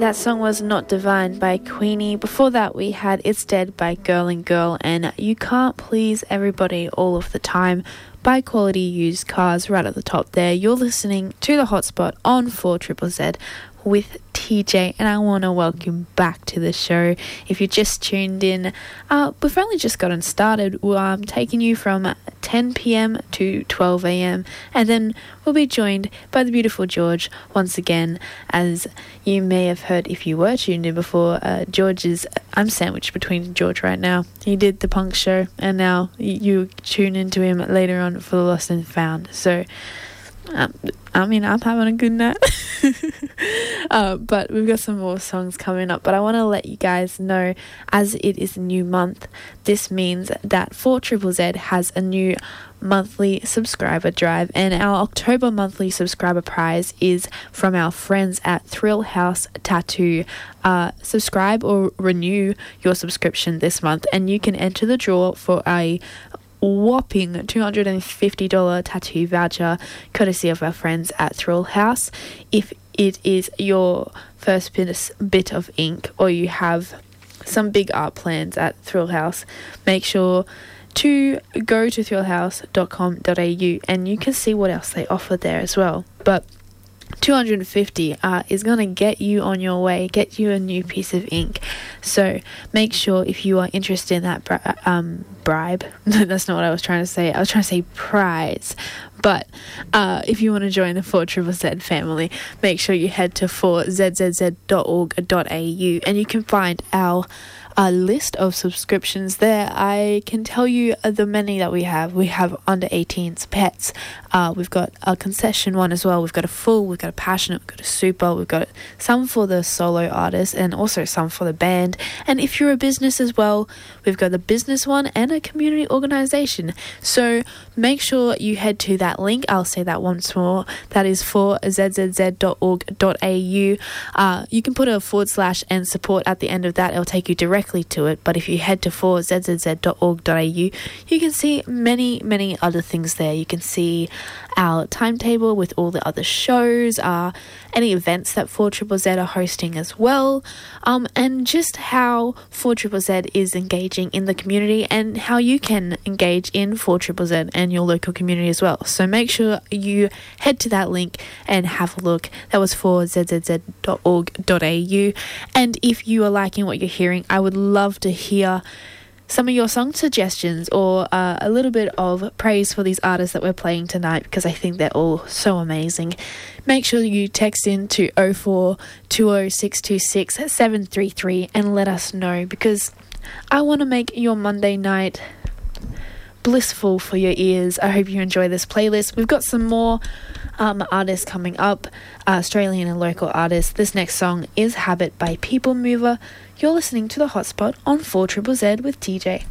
That song was Not Divine by Queenie. Before that, we had It's Dead by Girl and Girl and You Can't Please Everybody All of the Time by Quality Used Cars right at the top there. You're listening to The Hotspot on 4ZZZ with TJ, and I want to welcome back to the show. If you just tuned in, we've only just gotten started. I'm taking you from 10 p.m. to 12 a.m. and then we'll be joined by the beautiful George once again. As you may have heard if you were tuned in before, I'm sandwiched between George right now. He did the punk show and now you tune into him later on for the Lost and Found. So I'm having a good night. But we've got some more songs coming up. But I want to let you guys know, as it is a new month, this means that 4ZZZ has a new monthly subscriber drive, and our October monthly subscriber prize is from our friends at Thrill House Tattoo. Subscribe or renew your subscription this month and you can enter the draw for a whopping $250 tattoo voucher courtesy of our friends at Thrill House. If it is your first bit of ink or you have some big art plans at Thrill House, make sure to go to thrillhouse.com.au and you can see what else they offer there as well. But $250 is going to get you on your way, get you a new piece of ink. So make sure, if you are interested in that bribe, that's not what I was trying to say. I was trying to say prize. But if you want to join the 4ZZZ family, make sure you head to 4zzz.org.au and you can find our list of subscriptions there. I can tell you the many that we have. We have under 18s pets. We've got a concession one as well. We've got a full, we've got a passionate, we've got a super, we've got some for the solo artists and also some for the band. And if you're a business as well, we've got the business one and a community organisation. So make sure you head to that link. I'll say that once more. That is 4zzz.org.au. You can put a / and support at the end of that. It'll take you directly to it. But if you head to 4zzz.org.au, you can see many other things there. You can see our timetable with all the other shows, any events that 4ZZZ are hosting as well, and just how 4ZZZ is engaging in the community and how you can engage in 4ZZZ and your local community as well. So make sure you head to that link and have a look. That was 4zzz.org.au. And if you are liking what you're hearing, I would love to hear some of your song suggestions or a little bit of praise for these artists that we're playing tonight, because I think they're all so amazing. Make sure you text in to 0420626733 and let us know, because I want to make your Monday night blissful for your ears. I hope you enjoy this playlist. We've got some more artists coming up, Australian and local artists. This next song is Habit by People Mover. You're listening to The Hotspot on 4ZZZ with TJ.